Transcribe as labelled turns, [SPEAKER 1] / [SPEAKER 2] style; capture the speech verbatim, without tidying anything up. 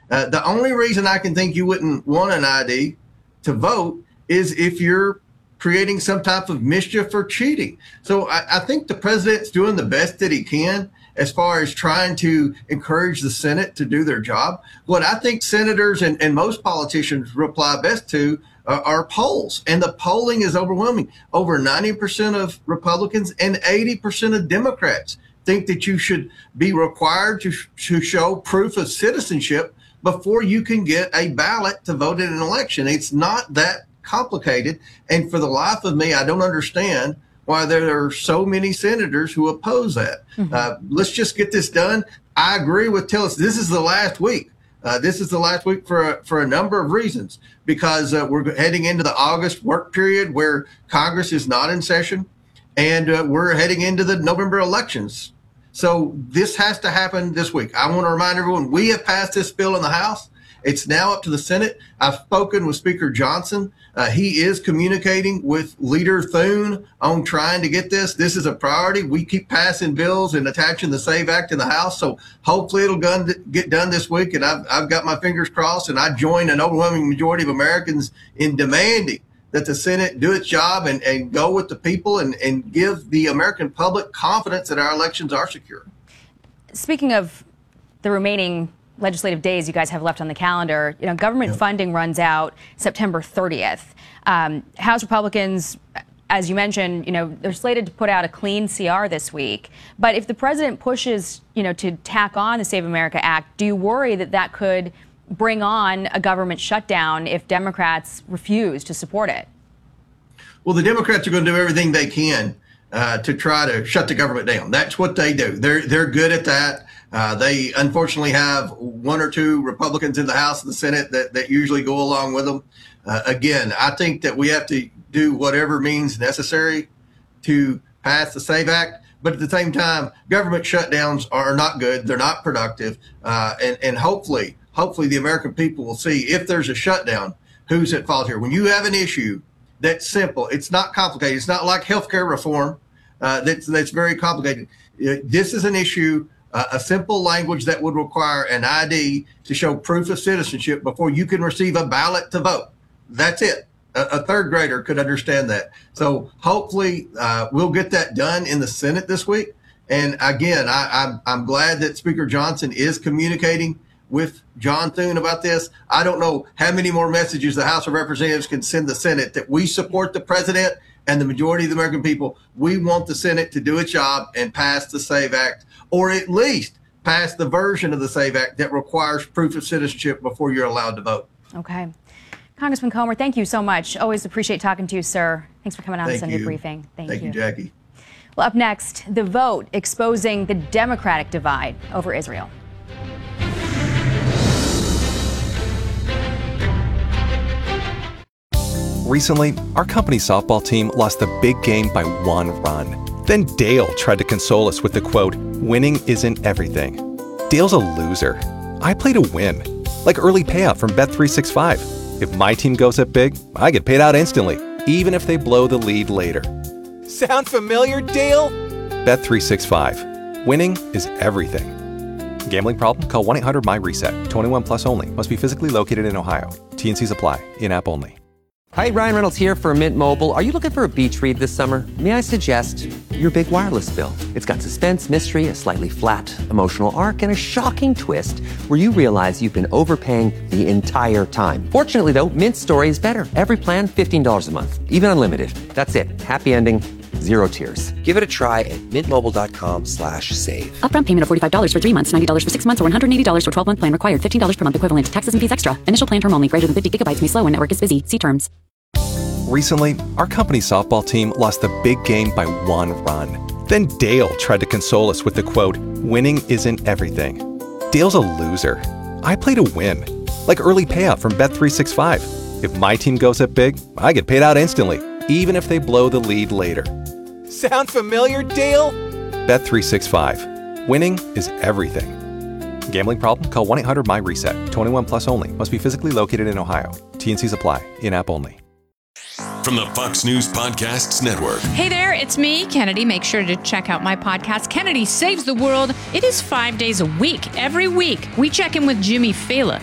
[SPEAKER 1] Uh, the only reason I can think you wouldn't want an I D to vote is if you're creating some type of mischief or cheating. So I, I think the president's doing the best that he can as far as trying to encourage the Senate to do their job. What I think senators and, and most politicians reply best to uh, are polls. And the polling is overwhelming. Over ninety percent of Republicans and eighty percent of Democrats think that you should be required to, to show proof of citizenship before you can get a ballot to vote in an election. It's not that complicated. And for the life of me, I don't understand why there are so many senators who oppose that. Mm-hmm. Uh, let's just get this done. I agree with Tillis. This is the last week. Uh, this is the last week for a, for a number of reasons, because uh, we're heading into the August work period where Congress is not in session, and uh, we're heading into the November elections. So this has to happen this week. I want to remind everyone, we have passed this bill in the House. It's now up to the Senate. I've spoken with Speaker Johnson. Uh, he is communicating with Leader Thune on trying to get this. This is a priority. We keep passing bills and attaching the SAVE Act in the House. So hopefully it'll get done this week. And I've, I've got my fingers crossed, and I join an overwhelming majority of Americans in demanding that the Senate do its job and, and go with the people and, and give the American public confidence that our elections are secure.
[SPEAKER 2] Speaking of the remaining legislative days you guys have left on the calendar, you know, government yeah. funding runs out September thirtieth. Um, House Republicans, as you mentioned, you know, they're slated to put out a clean C R this week. But if the president pushes, you know, to tack on the Save America Act, do you worry that that could bring on a government shutdown if Democrats refuse to support it?
[SPEAKER 1] Well, the Democrats are going to do everything they can uh, to try to shut the government down. That's what they do. They're they're good at that. Uh, they unfortunately have one or two Republicans in the House and the Senate that, that usually go along with them. Uh, again, I think that we have to do whatever means necessary to pass the SAVE Act. But at the same time, government shutdowns are not good. They're not productive. Uh, and, and hopefully, hopefully the American people will see if there's a shutdown, who's at fault here. When you have an issue that's simple, it's not complicated. It's not like healthcare reform uh, that's, that's very complicated. Uh, this is an issue. Uh, a simple language that would require an I D to show proof of citizenship before you can receive a ballot to vote. That's it. A, a third grader could understand that. So hopefully uh, we'll get that done in the Senate this week. And again, I, I'm, I'm glad that Speaker Johnson is communicating with John Thune about this. I don't know how many more messages the House of Representatives can send the Senate that we support the president and the majority of the American people. We want the Senate to do its job and pass the SAVE Act, or at least pass the version of the SAVE Act that requires proof of citizenship before you're allowed to vote.
[SPEAKER 2] Okay. Congressman Comer, thank you so much. Always appreciate talking to you, sir. Thanks for coming on the Sunday briefing.
[SPEAKER 1] Thank, thank you. you, Jackie.
[SPEAKER 2] Well, up next, the vote exposing the Democratic divide over Israel.
[SPEAKER 3] Recently, our company's softball team lost the big game by one run. Then Dale tried to console us with the quote, "Winning isn't everything." Dale's a loser. I play to win. Like early payout from Bet three sixty-five. If my team goes up big, I get paid out instantly, even if they blow the lead later. Sound familiar, Dale? Bet three sixty-five. Winning is everything. Gambling problem? Call one eight hundred my reset. twenty-one plus only. Must be physically located in Ohio. T N Cs apply. In-app only.
[SPEAKER 4] Hi, Ryan Reynolds here for Mint Mobile. Are you looking for a beach read this summer? May I suggest your big wireless bill? It's got suspense, mystery, a slightly flat, emotional arc, and a shocking twist where you realize you've been overpaying the entire time. Fortunately, though, Mint's story is better. Every plan, fifteen dollars a month, even unlimited. That's it. Happy ending, zero tears. Give it a try at mintmobile.com slash save.
[SPEAKER 5] Upfront payment of forty-five dollars for three months, ninety dollars for six months, or one hundred eighty dollars for twelve-month plan required. fifteen dollars per month equivalent. Taxes and fees extra. Initial plan term only. Greater than fifty gigabytes may slow when network is busy. See terms.
[SPEAKER 3] Recently, our company's softball team lost the big game by one run. Then Dale tried to console us with the quote, "Winning isn't everything." Dale's a loser. I play to win. Like early payout from Bet three sixty-five. If my team goes up big, I get paid out instantly, even if they blow the lead later. Sound familiar, Dale? Bet three sixty-five. Winning is everything. Gambling problem? Call one eight hundred my reset. twenty-one plus only. Must be physically located in Ohio. T N Cs apply. In-app only.
[SPEAKER 6] From the Fox News Podcasts Network.
[SPEAKER 7] Hey there, it's me, Kennedy. Make sure to check out my podcast, Kennedy Saves the World. It is five days a week. Every week, we check in with Jimmy Fallon.